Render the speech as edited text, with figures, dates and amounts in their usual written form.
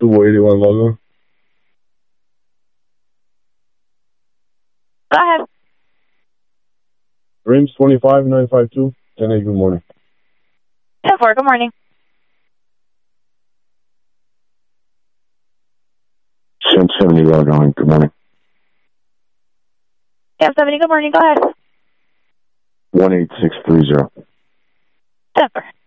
281 logo. Go ahead. Rims 25952. 10-8, good morning. 10-4, good morning. 1070 logo, good morning. 1070, good morning, go ahead. 18630. 10-4.